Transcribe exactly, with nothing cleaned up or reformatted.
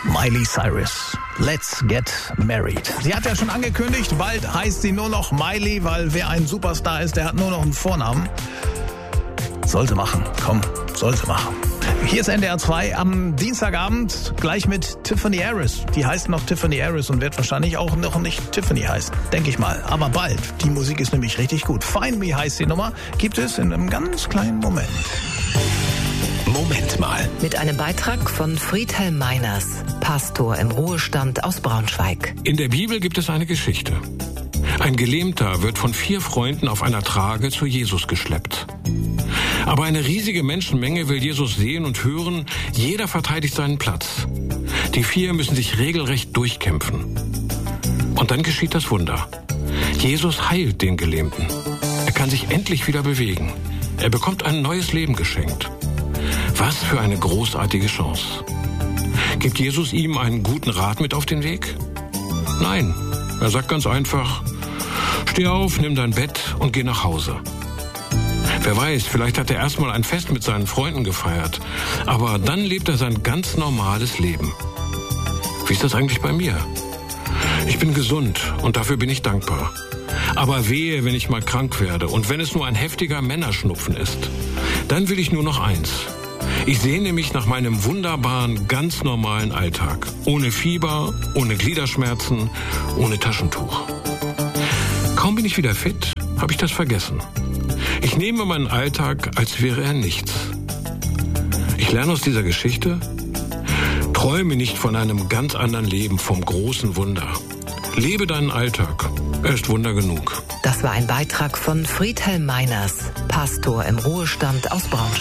Miley Cyrus. Let's get married. Sie hat ja schon angekündigt, bald heißt sie nur noch Miley, weil wer ein Superstar ist, der hat nur noch einen Vornamen. Sollte machen, komm, sollte machen. Hier ist N D R zwei am Dienstagabend gleich mit Tiffany Harris. Die heißt noch Tiffany Harris und wird wahrscheinlich auch noch nicht Tiffany heißen, denke ich mal. Aber bald. Die Musik ist nämlich richtig gut. Find Me heißt die Nummer, gibt es in einem ganz kleinen Moment. Moment mal. Mit einem Beitrag von Friedhelm Meiners, Pastor im Ruhestand aus Braunschweig. In der Bibel gibt es eine Geschichte. Ein Gelähmter wird von vier Freunden auf einer Trage zu Jesus geschleppt. Aber eine riesige Menschenmenge will Jesus sehen und hören. Jeder verteidigt seinen Platz. Die vier müssen sich regelrecht durchkämpfen. Und dann geschieht das Wunder. Jesus heilt den Gelähmten. Er kann sich endlich wieder bewegen. Er bekommt ein neues Leben geschenkt. Was für eine großartige Chance. Gibt Jesus ihm einen guten Rat mit auf den Weg? Nein, er sagt ganz einfach, steh auf, nimm dein Bett und geh nach Hause. Wer weiß, vielleicht hat er erstmal ein Fest mit seinen Freunden gefeiert, aber dann lebt er sein ganz normales Leben. Wie ist das eigentlich bei mir? Ich bin gesund und dafür bin ich dankbar. Aber wehe, wenn ich mal krank werde und wenn es nur ein heftiger Männerschnupfen ist, dann will ich nur noch eins. Ich sehne mich nach meinem wunderbaren, ganz normalen Alltag. Ohne Fieber, ohne Gliederschmerzen, ohne Taschentuch. Kaum bin ich wieder fit, habe ich das vergessen. Ich nehme meinen Alltag, als wäre er nichts. Ich lerne aus dieser Geschichte, träume nicht von einem ganz anderen Leben, vom großen Wunder. Lebe deinen Alltag, er ist Wunder genug. Das war ein Beitrag von Friedhelm Meiners, Pastor im Ruhestand aus Braunschweig.